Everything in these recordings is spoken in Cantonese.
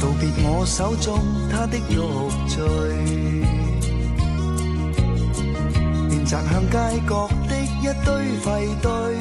道別我手中他的玉墜，便擲向街角的一堆廢堆，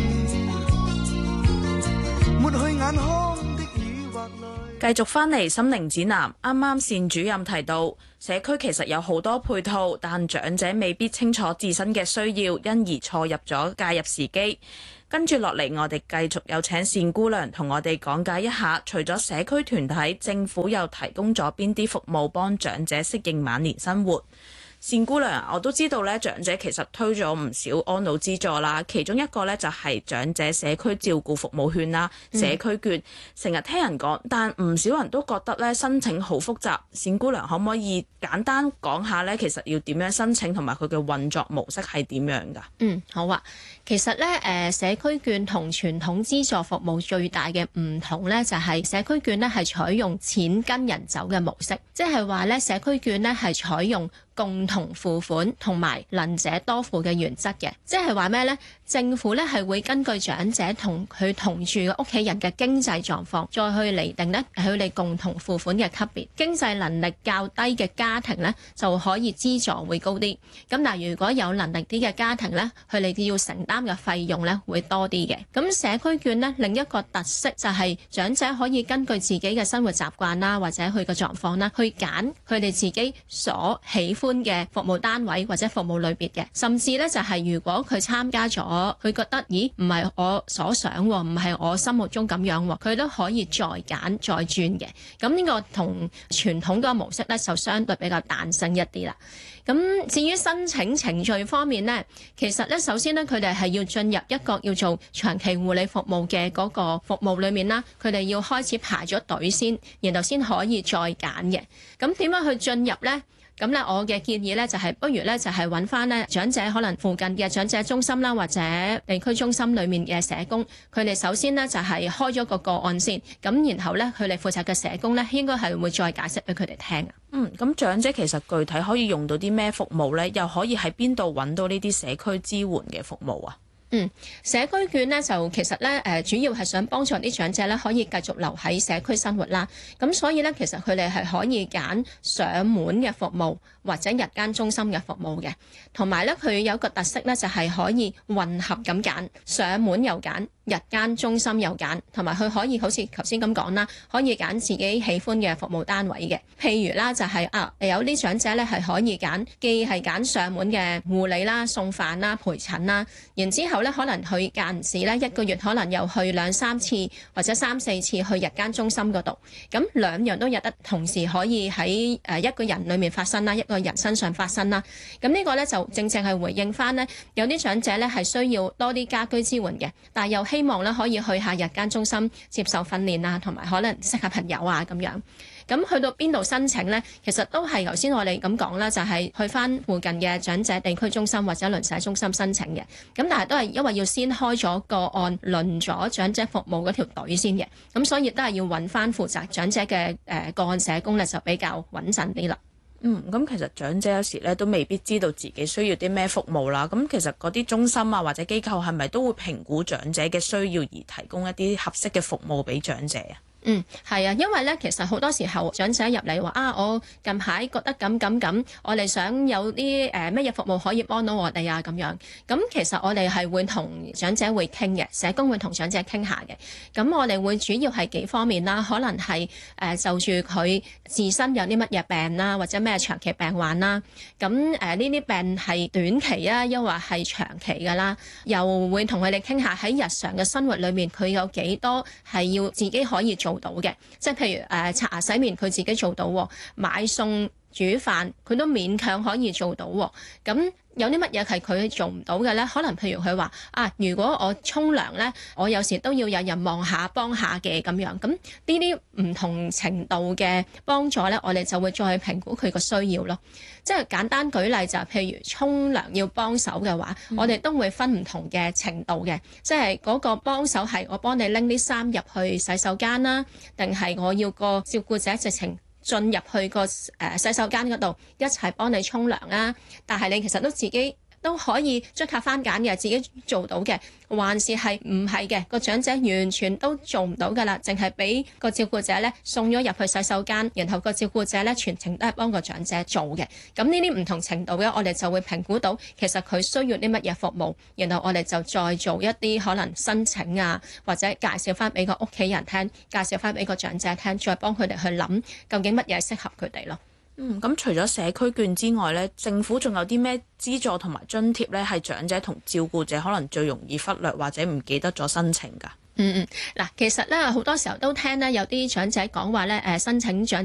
抹去眼眶的雨或淚。 繼續返嚟心靈指南，啱啱單主任提到，社區其實有好多配套，但長者未必清楚自身嘅需要，因而錯入咗介入時機。跟住落嚟，我哋繼續有請單姑娘同我哋講解一下，除咗社區團體，政府又提供咗邊啲服務幫長者適應晚年生活。單姑娘，我都知道咧，長者其實推咗唔少安老資助啦，其中一個咧就係長者社區照顧服務券啦、社區券，成日聽人講，但唔少人都覺得咧申請好複雜。單姑娘可唔可以簡單講下咧，其實要點樣申請同埋佢嘅運作模式係點樣㗎？ 好啊。其實咧，社區券同傳統資助服務最大嘅唔同咧，就係社區券咧係採用錢跟人走嘅模式，即係話咧社區券咧係採用共同付款同埋能者多付嘅原則嘅，即係話咩呢？政府咧係會根據長者同佢同住嘅屋企人嘅經濟狀況，再去釐定咧佢哋共同付款嘅級別。經濟能力較低嘅家庭咧就可以資助會高啲。咁嗱，如果有能力啲嘅家庭咧，佢哋要承擔嘅費用咧會多啲嘅。咁社區券咧另一個特色就係長者可以根據自己嘅生活習慣啦，或者佢嘅狀況啦，去揀佢哋自己所喜歡嘅服務單位或者服務類別嘅，甚至咧就係如果佢參加咗，佢覺得咦唔係我所想，唔係我心目中咁樣，佢都可以再揀再轉嘅。咁呢個同傳統嘅模式咧就相對比較彈性一啲啦。咁至於申請程序方面呢，其實咧首先咧佢哋係要進入一個叫做長期護理服務嘅嗰個服務裏面啦，佢哋要開始排咗隊先，然後先可以再揀嘅。咁點樣去進入呢？咁咧，我嘅建議咧就係，不如咧就係揾翻咧長者可能附近嘅長者中心啦，或者地區中心裏面嘅社工，佢哋首先咧就係開咗個案先，咁然後咧佢哋負責嘅社工咧應該係會再解釋俾佢哋聽。 咁長者其實具體可以用到啲咩服務咧？又可以喺邊度揾到呢啲社區支援嘅服務啊？ 社區券咧就其實咧主要係想幫助啲長者咧可以繼續留喺社區生活啦。咁所以咧其實佢哋係可以揀上門嘅服務或者日間中心嘅服務嘅，同埋咧佢有一個特色咧就係可以混合咁揀，上門又揀，日間中心又揀，同埋佢可以好似頭先咁講啦，可以揀自己喜歡嘅服務單位嘅。譬如啦就係有啲長者咧係可以揀，既係揀上門嘅護理啦、送飯啦、陪診啦，然之後咧可能佢間唔時咧一個月可能又去2-3次或者3-4次去日間中心嗰度，咁兩樣都有得同時可以喺一個人裏面發生啦，一個人身上發生啦。咁呢個咧就正正係回應翻呢，有啲長者咧係需要多啲家居支援嘅，但係又希望咧可以去下日間中心接受訓練啊，同埋可能識下朋友啊咁樣。咁去到邊度申請呢？其實都係頭先我哋咁講啦，就係去翻附近嘅長者地區中心或者鄰舍中心申請嘅。咁但係都係因為要先開咗個案，輪咗長者服務嗰條隊先嘅。咁所以都係要揾翻負責長者嘅個案社工咧，就比較穩陣啲啦。 咁其實長者有時咧都未必知道自己需要啲咩服務啦。咁其實嗰啲中心啊或者機構係咪都會評估長者嘅需要而提供一啲合適嘅服務俾長者啊？ 係啊，因為咧，其實好多時候長者入嚟話我近排覺得咁，我哋想有啲乜嘢服務可以幫到我哋啊咁樣。咁其實我哋係會同長者會傾嘅，社工會同長者傾下嘅。咁我哋會主要係幾方面啦，可能係就住佢自身有啲乜嘢病啦，或者咩長期病患啦。咁呢啲病係短期啊，抑或係長期㗎啦。又會同佢哋傾下喺日常嘅生活裏面，佢有幾多係要自己可以做到嘅，即係譬如刷牙洗面佢自己做到，買餸煮飯佢都勉強可以做到。咁有啲乜嘢係佢做唔到嘅呢？可能譬如佢話如果我沖涼呢，我有時都要有人望下幫下嘅咁樣。咁呢啲唔同程度嘅幫助呢，我哋就會再去評估佢個需要咯。即係簡單舉例就係譬如沖涼要幫手嘅話，我哋都會分唔同嘅程度嘅，即係嗰個幫手係我幫你拎啲衫入去洗手間啦，定係我要個照顧者直情進入去個洗手間嗰度一齊幫你沖涼啊。但係你其實都自己都可以即刻翻揀嘅，自己做到嘅，還是係唔係嘅？個長者完全都做唔到㗎啦，淨係俾個照顧者咧送咗入去洗手間，然後個照顧者咧全程都係幫個長者做嘅。咁呢啲唔同程度嘅，我哋就會評估到其實佢需要啲乜嘢服務，然後我哋就再做一啲可能申請啊，或者介紹翻俾個屋企人聽，介紹翻俾個長者聽，再幫佢哋去諗究竟乜嘢適合佢哋咯。 咁除咗社區券之外咧，政府仲有啲咩資助同埋津貼咧，係長者同照顧者可能最容易忽略或者唔記得咗申請㗎？ 嗱，其實咧好多時候都聽咧有啲長者講話咧，申請長